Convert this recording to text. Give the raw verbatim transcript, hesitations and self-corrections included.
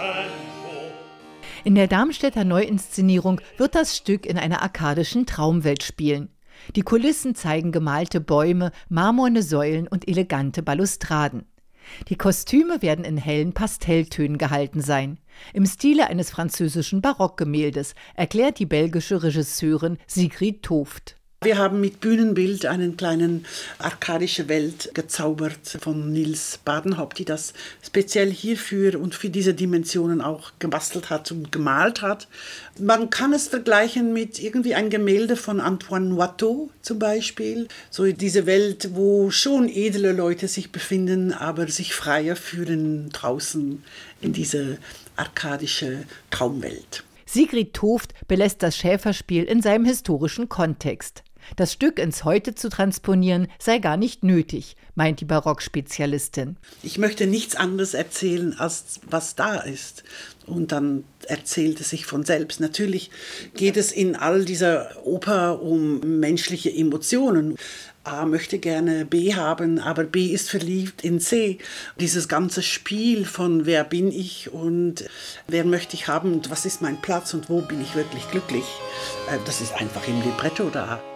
In der Darmstädter Neuinszenierung wird das Stück in einer arkadischen Traumwelt spielen. Die Kulissen zeigen gemalte Bäume, marmorne Säulen und elegante Balustraden. Die Kostüme werden in hellen Pastelltönen gehalten sein. Im Stile eines französischen Barockgemäldes, erklärt die belgische Regisseurin Sigrid Tooft. Wir haben mit Bühnenbild einen kleinen arkadische Welt gezaubert von Nils Badenhaupt, die das speziell hierfür und für diese Dimensionen auch gebastelt hat und gemalt hat. Man kann es vergleichen mit irgendwie ein Gemälde von Antoine Watteau zum Beispiel. So diese Welt, wo schon edle Leute sich befinden, aber sich freier fühlen draußen in diese arkadische Traumwelt. Sigrid Tooft belässt das Schäferspiel in seinem historischen Kontext. Das Stück ins Heute zu transponieren sei gar nicht nötig, meint die Barockspezialistin. Ich möchte nichts anderes erzählen, als was da ist. Und dann erzählt es sich von selbst. Natürlich geht es in all dieser Oper um menschliche Emotionen. A möchte gerne B haben, aber B ist verliebt in C. Dieses ganze Spiel von wer bin ich und wer möchte ich haben und was ist mein Platz und wo bin ich wirklich glücklich, das ist einfach im Libretto da.